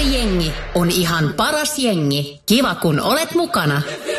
jengi on ihan paras jengi. Kiva kun olet mukana.